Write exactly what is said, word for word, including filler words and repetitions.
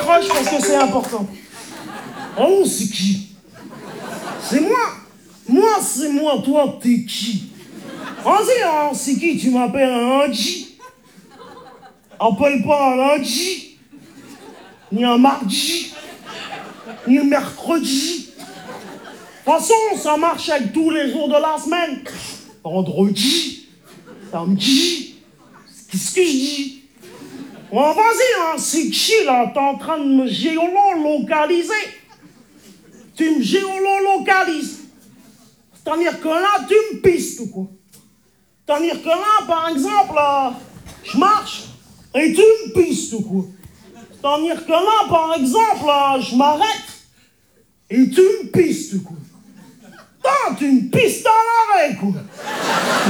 raccroche parce que c'est important. Oh, c'est qui? C'est moi. Moi, c'est moi. Toi, t'es qui? Vas-y, hein, c'est qui? Tu m'appelles un lundi? Appelle pas un lundi. Ni un mardi. Ni un mercredi. De toute façon, ça marche avec tous les jours de la semaine. Vendredi. Samedi. Qu'est-ce que je dis? Oh, vas-y, hein, c'est qui, là? T'es en train de me géolocaliser. Tu me géolocalises. C'est-à-dire que là, tu me pistes, quoi. C'est-à-dire que là, par exemple, là, je marche et tu me pistes, quoi. C'est-à-dire que là, par exemple, là, je m'arrête et tu me pistes, quoi. Putain, tu me pistes à l'arrêt, quoi.